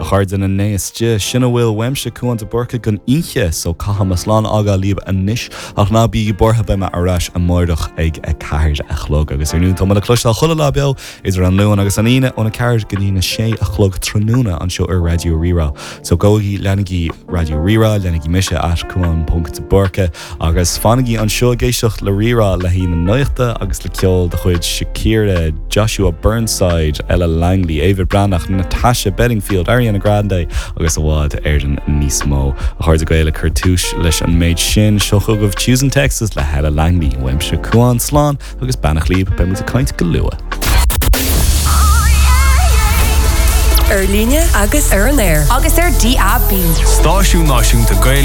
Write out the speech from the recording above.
Harden and Naas Sinna bhfuil weimse cuanta burcha gon inche so cahamas lán aga líb a níis ach ná bí bortha be me arás a mórdach ag a caird a chlog agus nún tá mala clúiste chola lábeo is an luúan agus aníine óna caird gonína sé a chlog trónúna an seo ar Radio Rira so góí lenigí Radio Rira lenigí mise at cuan.burcha agus fannigí an seo géisiocht le Rira le hí na nuachta agus le ceol de chuid Shakira, Joshua Burnside, Ella Langley, Ava Branach, Natasha Bedingfield, Ariana Grande agus a bhád Airden níos mó. A chuirde gaile cartúis leis an méid sin seochug of Choosing Texas le Ella Langley, weimse cuan slán agus bannach líb be mu a caint go lua. Líne agus ar an air agus ar DAB. Stáisiún náisiúnta gail